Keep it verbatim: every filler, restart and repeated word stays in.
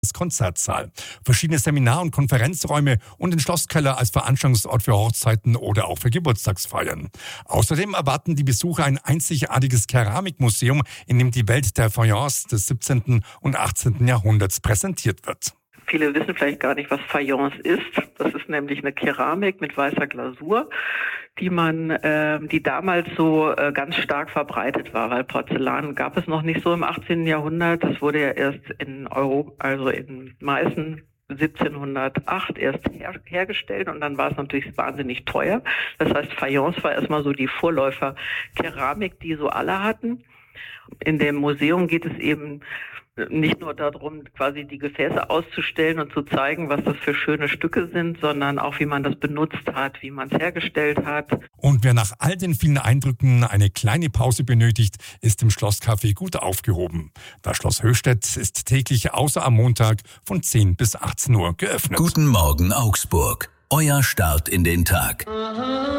Konzertsaal, verschiedene Seminar- und Konferenzräume und den Schlosskeller als Veranstaltungsort für Hochzeiten oder auch für Geburtstagsfeiern. Außerdem erwarten die Besucher ein einzigartiges Keramikmuseum, in dem die Welt der Fayence des siebzehnten und achtzehnten Jahrhunderts präsentiert wird. Viele wissen vielleicht gar nicht, was Fayence ist. Das ist nämlich eine Keramik mit weißer Glasur, die man, äh, die damals so äh, ganz stark verbreitet war, weil Porzellan gab es noch nicht so im achtzehnten Jahrhundert. Das wurde ja erst in Europa, also in Meißen siebzehnhundertacht erst her- hergestellt und dann war es natürlich wahnsinnig teuer. Das heißt, Fayence war erstmal so die Vorläufer-Keramik, die so alle hatten. In dem Museum geht es eben nicht nur darum, quasi die Gefäße auszustellen und zu zeigen, was das für schöne Stücke sind, sondern auch, wie man das benutzt hat, wie man es hergestellt hat. Und wer nach all den vielen Eindrücken eine kleine Pause benötigt, ist im Schlosscafé gut aufgehoben. Das Schloss Höchstädt ist täglich außer am Montag von zehn bis achtzehn Uhr geöffnet. Guten Morgen Augsburg. Euer Start in den Tag.